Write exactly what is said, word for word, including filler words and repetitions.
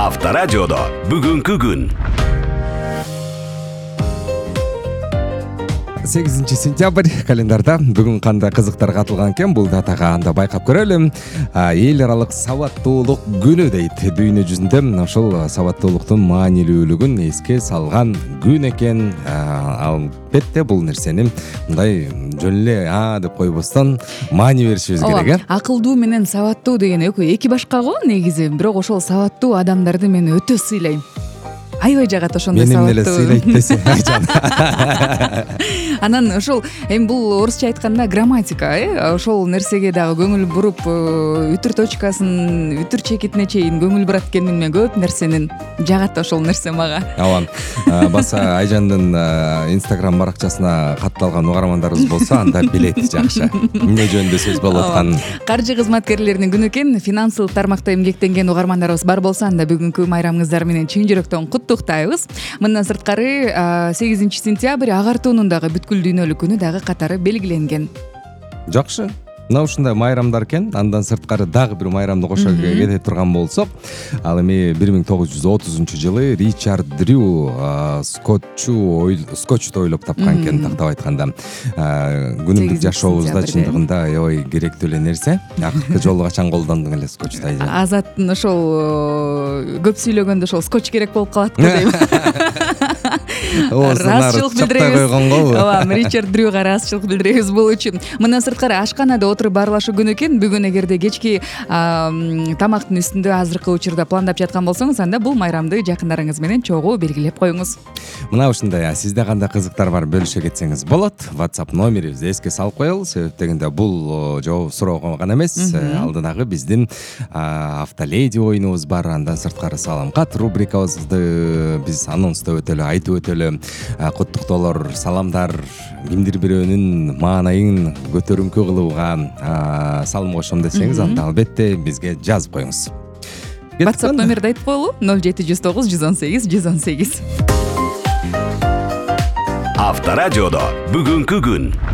Авторадиодо бүгүнкү күн. сегизинчи сентябрь календарда бүгүн кандай кызыктар катылган экен, бул датага анда байкап көрөлү. Эл аралык сабаттуулук күнү дейт. Дүйнө жүзүндө ошол сабаттуулуктун маанилүүлүгүн эске салган күн экен. Албетте бул нерсени мындай жөн эле а деп койбостон маани беришибиз керек э. Акылдуу менен сабаттуу деген экөө эки башка го негизи, бирок ошол сабаттуу адамдарды мен өтө сыйлайм. Аябай жагат ошондой сабаттуу. Менин эле сыйлайт десе айжан. Анан ошол эми бул орусча айтканда грамматика, э ошол нерсеге дагы көңүл буруп, үтүр точкасын, үтүр чекитине чейин көңүл бурат экенмин, мен көп нерсенин жагат ошол нерсе мага. Ооба. Баса Айжандын Instagram баракчасына катталган угармандарыбыз болсо, анда билет жакшы. Эмне жөнүндө сөз болуп атканын. Каржы кызматкерлеринин күнү экен. Финансылык тармакта эмгектенген угармандарыбыз бар болсо, анда бүгүнкү майрамыңыздар менен чын жүрөктөн куттуктайбыз. Мындан сырткары сегизинчи сентябрь агартуунун дагы бүткүл дүйнөлүк күнү дагы катары белгиленген. Жакшы. Мына ушундай майрамдар экен. Андан сырткары дагы бир майрамды кошо кете турган болсок, ал эми бир миң тогуз жүз отузунчу жылы Ричард Дрю скотчу скотчту ойлоп тапкан экен, тактап айтканда. Күнүмдүк жашообузда чындыгында аябай керектүү эле нерсе. Акыркы жолу качан колдондуң эле скотчту Айжан? Азаттын ошол көп сүйлөгөндө ошол скотч керек болуп калат го дейм. Ыраазычылык билдиребиз. Ооба, Ричард Дрюга ыраазычылык билдиребиз бул үчүн. Мындан сырткары ашканада отуруп баарлашуу күнү экен. Бүгүн эгерде кечки тамактын үстүндө азыркы учурда пландап жаткан болсоңуз, анда бул майрамды жакындарыңыз менен чогуу белгилеп коюңуз. Мына ушундай, сизде кандай кызыктар бар, бөлүшө кетсеңиз болот. WhatsApp номерибизди эске салып коелу. Себеп дегенде бул жооп суроого гана эмес, алдынагы биздин автоледи оюнубуз бар. Андан сырткары салам кат рубрикабызды биз анонстоп өтөлү, айтып өтөлү. Куттуктоолор, саламдар, кимдир бирөөнүн маанайын көтөрүңкү кылууга салым кошом десеңиз, анда албетте бизге жазып коюңуз. WhatsApp номерди айтып коелу: ноль жети жүз тогуз жүз он сегиз жүз он сегиз. Авторадиодо бүгүнкү күн.